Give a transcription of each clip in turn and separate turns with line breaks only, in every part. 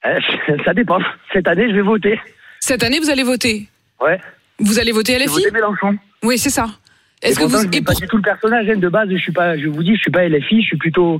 Ça dépend. Cette année, je vais voter.
Cette année, vous allez voter?
Ouais.
Vous allez voter LFI?
Je vais voter Mélenchon.
Oui, c'est ça.
Est-ce que vous... Je pas du tout le personnage de base. Je vous dis, je suis pas LFI. Je suis plutôt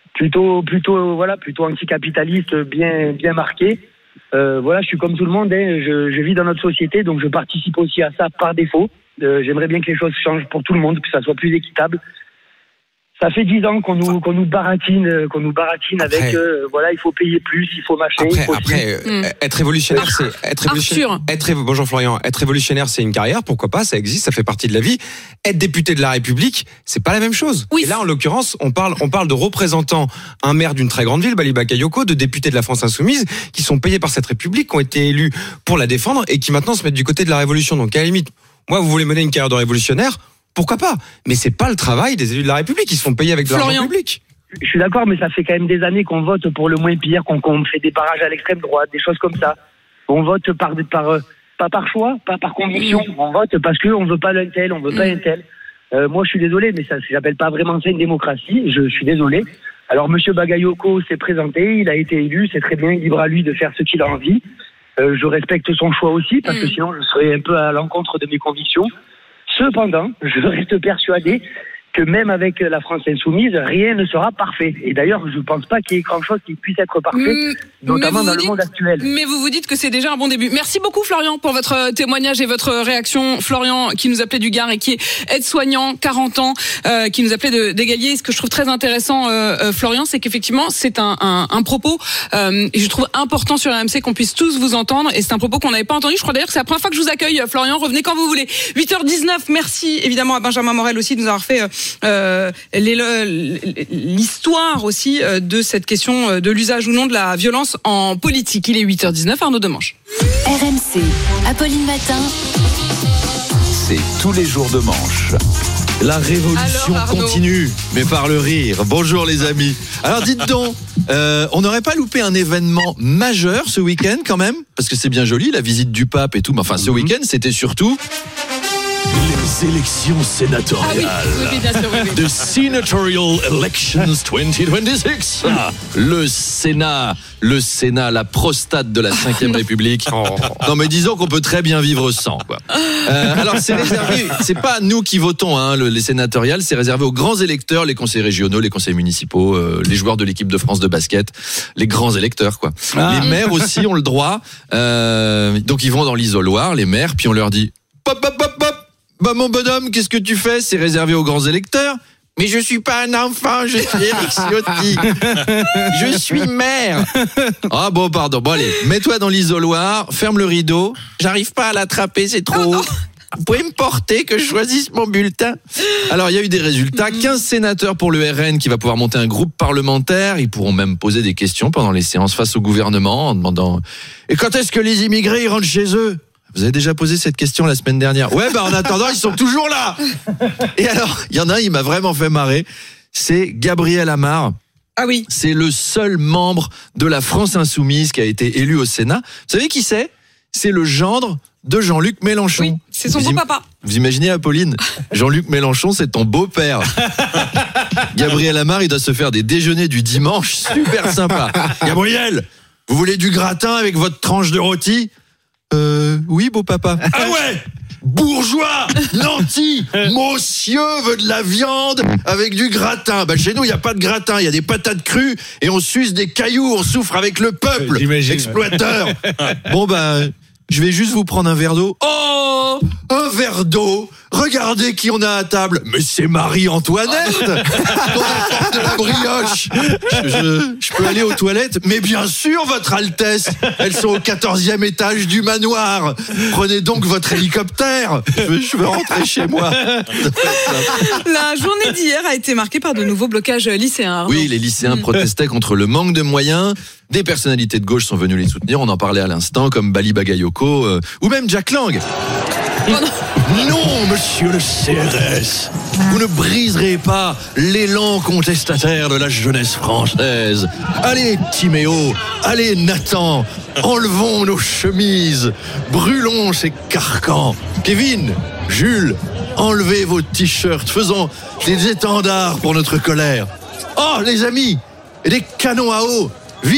anticapitaliste, bien marqué. Je suis comme tout le monde. Je vis dans notre société, donc je participe aussi à ça par défaut. J'aimerais bien que les choses changent pour tout le monde, que ça soit plus équitable. Ça fait 10 ans qu'on nous baratine
après,
avec il faut payer plus, il faut machin.
Être révolutionnaire, bonjour Florian, être révolutionnaire, c'est une carrière, pourquoi pas, ça existe, ça fait partie de la vie. Être député de la République, c'est pas la même chose.
Oui.
Et là, en l'occurrence, on parle de représentants, un maire d'une très grande ville, Bali Bakayoko, de députés de la France Insoumise, qui sont payés par cette République, qui ont été élus pour la défendre et qui maintenant se mettent du côté de la révolution. Donc à la limite, moi, vous voulez mener une carrière de révolutionnaire, pourquoi pas? Mais c'est pas le travail des élus de la République, ils se font payer avec de l'argent public.
Je suis d'accord, mais ça fait quand même des années qu'on vote pour le moins pire, qu'on fait des barrages à l'extrême droite, des choses comme ça. On vote pas par choix, pas par conviction. On vote parce qu'on veut pas l'un tel, on veut pas un tel. Moi, je suis désolé, mais ça j'appelle pas vraiment ça une démocratie. Je suis désolé. Alors, Monsieur Bagayoko s'est présenté, il a été élu, c'est très bien, libre à lui de faire ce qu'il a envie. Je respecte son choix aussi, parce que sinon, je serais un peu à l'encontre de mes convictions. Cependant, je reste persuadé que même avec la France Insoumise, rien ne sera parfait. Et d'ailleurs, je ne pense pas qu'il y ait grand-chose qui puisse être parfait, notamment dans le monde actuel.
Mais vous vous dites que c'est déjà un bon début. Merci beaucoup Florian pour votre témoignage et votre réaction. Florian qui nous appelait du Gard et qui est aide-soignant, 40 ans, qui nous appelait d'Égalier. Ce que je trouve très intéressant, Florian, c'est qu'effectivement, c'est un propos, et je trouve important sur RMC qu'on puisse tous vous entendre. Et c'est un propos qu'on n'avait pas entendu. Je crois d'ailleurs que c'est la première fois que je vous accueille, Florian. Revenez quand vous voulez. 8h19, merci évidemment à Benjamin Morel aussi de nous avoir fait l'histoire aussi de cette question de l'usage ou non de la violence en politique. Il est 8h19, Arnaud Demanche.
RMC, Apolline Matin.
C'est tous les jours de manche. La révolution continue, mais par le rire. Bonjour les amis. Alors dites donc, on n'aurait pas loupé un événement majeur ce week-end quand même? Parce que c'est bien joli, la visite du pape et tout, mais enfin ce week-end c'était surtout... les élections sénatoriales. The Senatorial Elections 2026. Le Sénat, la prostate de la 5e République. Non mais disons qu'on peut très bien vivre sans, quoi. Alors c'est réservé, c'est pas nous qui votons, les sénatoriales, c'est réservé aux grands électeurs, les conseils régionaux, les conseils municipaux, les joueurs de l'équipe de France de basket, les grands électeurs, quoi. Les maires aussi ont le droit. Donc ils vont dans l'isoloir, les maires, puis on leur dit pop, pop, pop, pop. Bah mon bonhomme, qu'est-ce que tu fais? C'est réservé aux grands électeurs. Mais je suis pas un enfant, je suis Éric Ciotti. Je suis maire. Ah bon, pardon. Bon allez, mets-toi dans l'isoloir, ferme le rideau. J'arrive pas à l'attraper, c'est trop haut. Vous pouvez me porter que je choisisse mon bulletin? Alors, il y a eu des résultats. 15 sénateurs pour le RN qui va pouvoir monter un groupe parlementaire. Ils pourront même poser des questions pendant les séances face au gouvernement en demandant « Et quand est-ce que les immigrés rentrent chez eux ?» Vous avez déjà posé cette question la semaine dernière. Ouais, en attendant, ils sont toujours là. Et alors, il y en a un, il m'a vraiment fait marrer. C'est Gabriel Amar.
Ah oui.
C'est le seul membre de la France Insoumise qui a été élu au Sénat. Vous savez qui c'est? C'est le gendre de Jean-Luc Mélenchon.
Oui, c'est son beau-papa.
Vous imaginez, Apolline? Jean-Luc Mélenchon, c'est ton beau-père. Gabriel Amar, il doit se faire des déjeuners du dimanche super sympa. Gabriel, vous voulez du gratin avec votre tranche de rôti? Oui, beau papa. Ah ouais! Bourgeois, nanti, monsieur veut de la viande avec du gratin. Bah chez nous, il n'y a pas de gratin, il y a des patates crues et on suce des cailloux, on souffre avec le peuple. Exploiteur. Bon je vais juste vous prendre un verre d'eau. Oh, un verre d'eau. Regardez qui on a à table. Mais c'est Marie-Antoinette. On apporte de la brioche. Je peux aller aux toilettes? Mais bien sûr, votre Altesse. Elles sont au 14e étage du manoir. Prenez donc votre hélicoptère. Je veux rentrer chez moi.
La journée d'hier a été marquée par de nouveaux blocages lycéens.
Oui, les lycéens protestaient contre le manque de moyens. Des personnalités de gauche sont venues les soutenir. On en parlait à l'instant, comme Bali Bagayoko ou même Jack Lang. Non, monsieur le CRS, vous ne briserez pas l'élan contestataire de la jeunesse française. Allez, Timéo, allez, Nathan, enlevons nos chemises, brûlons ces carcans. Kevin, Jules, enlevez vos t-shirts, faisons des étendards pour notre colère. Oh, les amis, et des canons à eau.